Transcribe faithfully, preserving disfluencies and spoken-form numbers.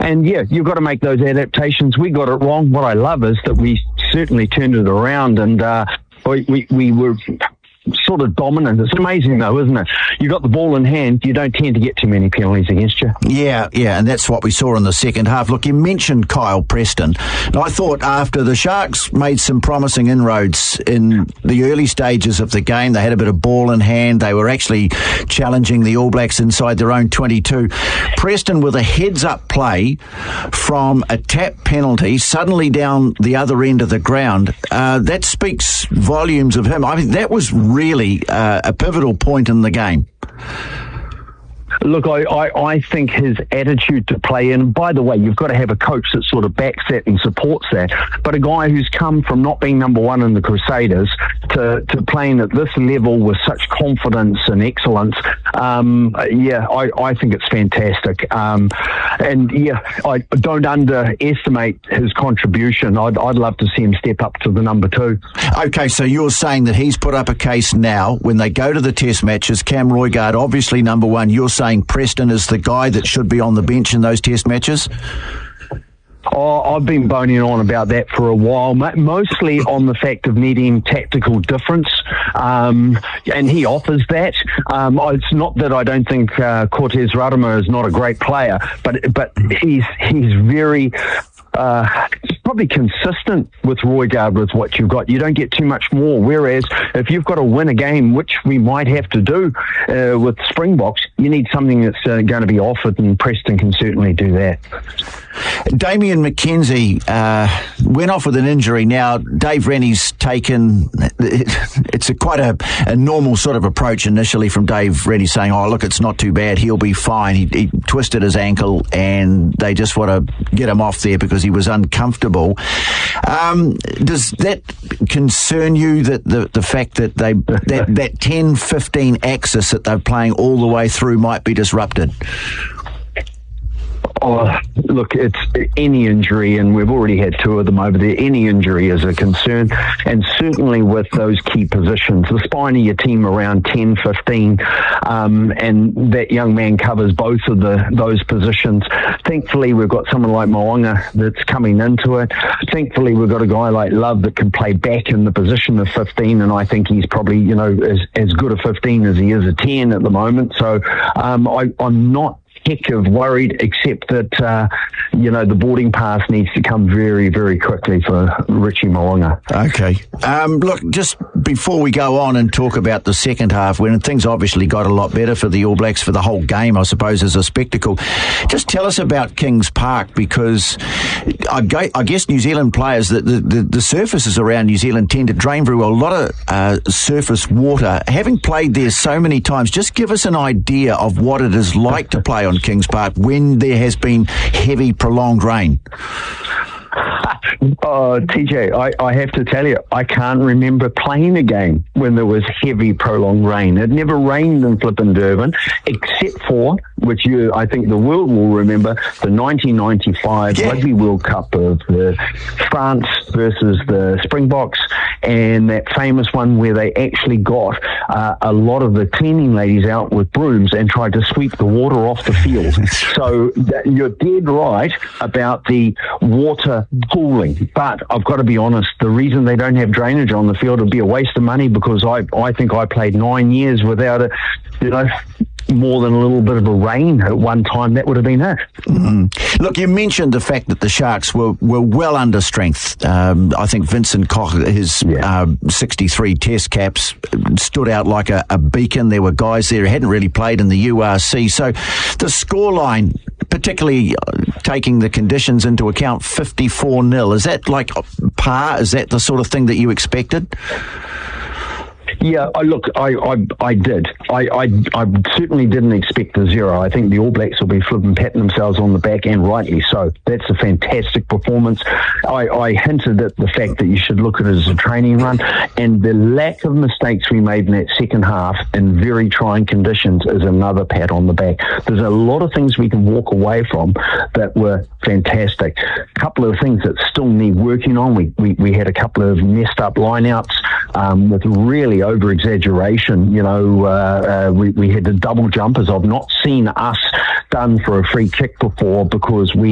and yeah, you've got to make those adaptations. We got it wrong. What I love is that we certainly turned it around, and uh, we, we, we were sort of dominant. It's amazing though, isn't it? You got the ball in hand, you don't tend to get too many penalties against you. Yeah, yeah, and that's what we saw in the second half. Look, you mentioned Kyle Preston. And I thought after the Sharks made some promising inroads in the early stages of the game, they had a bit of ball in hand, they were actually challenging the All Blacks inside their own twenty-two. Preston with a heads-up play from a tap penalty, suddenly down the other end of the ground. Uh, that speaks volumes of him. I mean, that was really uh, a pivotal point in the game. Look, I, I, I think his attitude to play, and by the way, you've got to have a coach that sort of backs that and supports that, but a guy who's come from not being number one in the Crusaders to, to playing at this level with such confidence and excellence, um, yeah, I, I think it's fantastic. Um, and yeah, I don't underestimate his contribution. I'd, I'd love to see him step up to the number two. Okay, so you're saying that he's put up a case now when they go to the test matches. Cam Roigard, obviously number one. You're saying Preston is the guy that should be on the bench in those test matches? Oh, I've been boning on about that for a while, mostly on the fact of needing tactical difference, um, and he offers that. Um, it's not that I don't think uh, Cortez Rarama is not a great player, but but he's he's very uh, probably consistent with Roigard with what you've got. You don't get too much more. Whereas if you've got to win a game, which we might have to do uh, with Springboks, you need something that's uh, going to be offered, and Preston can certainly do that. Damian McKenzie uh, went off with an injury. Now, Dave Rennie's taken, it's a quite a, a normal sort of approach initially from Dave Rennie, saying, oh, look, it's not too bad, he'll be fine. He, he twisted his ankle and they just want to get him off there because he was uncomfortable. Um, does that concern you, that the, the fact that they that, that ten fifteen axis that they're playing all the way through might be disrupted? Oh, look, it's any injury, and we've already had two of them over there. Any injury is a concern, and certainly with those key positions, the spine of your team around ten, fifteen, um, and that young man covers both of the those positions. Thankfully, we've got someone like Mo'unga that's coming into it. Thankfully, we've got a guy like Love that can play back in the position of fifteen, and I think he's probably, you know, as, as good a fifteen as he is a ten at the moment. So um, I, I'm not heck of worried, except that uh, you know, the boarding pass needs to come very, very quickly for Richie Mo'unga. Okay. Um, look, just before we go on and talk about the second half, when things obviously got a lot better for the All Blacks for the whole game, I suppose, as a spectacle, just tell us about Kings Park, because I, I guess New Zealand players, the, the, the surfaces around New Zealand tend to drain very well. A lot of uh, surface water. Having played there so many times, just give us an idea of what it is like to play on Kings Park when there has been heavy, prolonged rain. Oh, T J, I, I have to tell you, I can't remember playing a game when there was heavy, prolonged rain. It never rained in flippin' Durban, except for, which you, I think the world will remember, the nineteen ninety-five yeah. Rugby World Cup of the France versus the Springboks, and that famous one where they actually got uh, a lot of the cleaning ladies out with brooms and tried to sweep the water off the field. So that, you're dead right about the water pooling. But I've got to be honest, the reason they don't have drainage on the field would be a waste of money, because I, I think I played nine years without a, you know, more than a little bit of a rain at one time. That would have been it. Mm. Look, you mentioned the fact that the Sharks were, were well under strength. Um, I think Vincent Koch, his yeah. uh, sixty-three test caps, stood out like a, a beacon. There were guys there who hadn't really played in the U R C. So the scoreline, particularly taking the conditions into account, fifty-four nil, is that like par? Is that the sort of thing that you expected? Yeah, I look, I, I, I did. I, I, I certainly didn't expect the zero. I think the All Blacks will be flipping patting themselves on the back, and rightly so. That's a fantastic performance. I, I hinted at the fact that you should look at it as a training run, and the lack of mistakes we made in that second half in very trying conditions is another pat on the back. There's a lot of things we can walk away from that were fantastic. A couple of things that still need working on. We, we, we had a couple of messed up lineouts um, with really over-exaggeration. You know, uh, uh, we, we had the double jumpers. I've not seen us done for a free kick before, because we